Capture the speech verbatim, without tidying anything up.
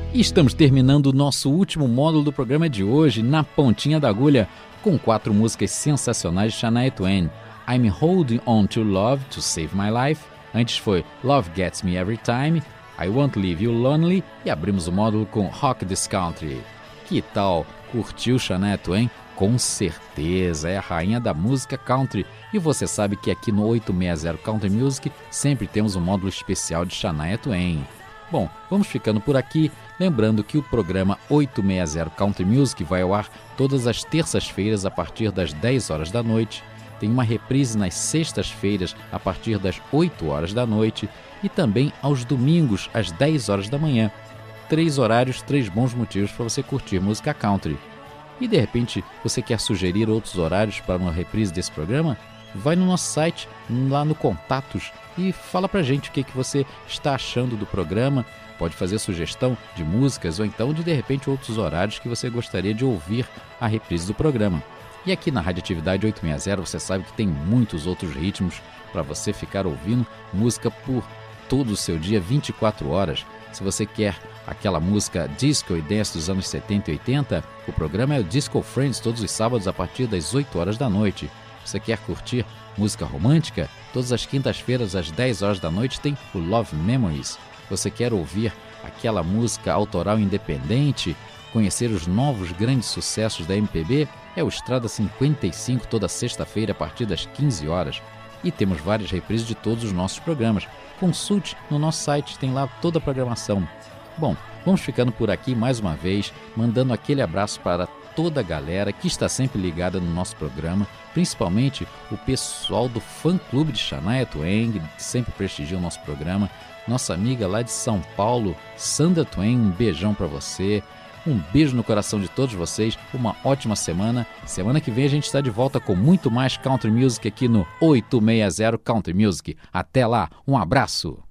E estamos terminando o nosso último módulo do programa de hoje, na pontinha da agulha, com quatro músicas sensacionais de Shania Twain. I'm Holding On To Love To Save My Life. Antes foi Love Gets Me Every Time, I Won't Leave You Lonely. E abrimos o módulo com Rock This Country. Que tal? Curtiu Shania Twain? Com certeza, é a rainha da música country. E você sabe que aqui no oitocentos e sessenta Country Music sempre temos um módulo especial de Shania Twain. Bom, vamos ficando por aqui, lembrando que o programa oitocentos e sessenta Country Music vai ao ar todas as terças-feiras a partir das dez horas da noite, tem uma reprise nas sextas-feiras a partir das oito horas da noite e também aos domingos às dez horas da manhã. Três horários, três bons motivos para você curtir música country. E de repente você quer sugerir outros horários para uma reprise desse programa? Vai no nosso site, lá no Contatos, e fala pra gente o que, que você está achando do programa. Pode fazer sugestão de músicas ou então de de repente outros horários que você gostaria de ouvir a reprise do programa. E aqui na Radioatividade oitocentos e sessenta você sabe que tem muitos outros ritmos para você ficar ouvindo música por todo o seu dia, vinte e quatro horas. Se você quer aquela música disco e dance dos anos setenta e oitenta, o programa é o Disco Friends todos os sábados a partir das oito horas da noite. Você quer curtir música romântica? Todas as quintas-feiras às dez horas da noite tem o Love Memories. Você quer ouvir aquela música autoral independente? Conhecer os novos grandes sucessos da M P B? É o Estrada cinquenta e cinco toda sexta-feira a partir das quinze horas. E temos várias reprises de todos os nossos programas. Consulte no nosso site, tem lá toda a programação. Bom, vamos ficando por aqui mais uma vez, mandando aquele abraço para toda a galera que está sempre ligada no nosso programa, principalmente o pessoal do fã-clube de Shania Twain, que sempre prestigia o nosso programa. Nossa amiga lá de São Paulo, Sandra Twain, um beijão para você. Um beijo no coração de todos vocês, uma ótima semana. Semana que vem a gente está de volta com muito mais Country Music aqui no oitocentos e sessenta Country Music. Até lá, um abraço!